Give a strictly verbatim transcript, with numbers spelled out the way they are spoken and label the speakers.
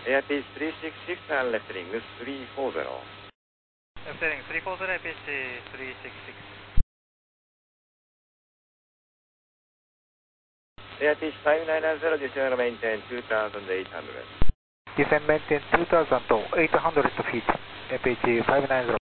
Speaker 1: Airbus three six six and left heading three four zero.
Speaker 2: Left heading three four zero, Airbus three six six.
Speaker 1: Airbus five nine zero, descend maintain two thousand eight hundred.
Speaker 3: Descend maintain two thousand eight hundred feet, F H five nine zero.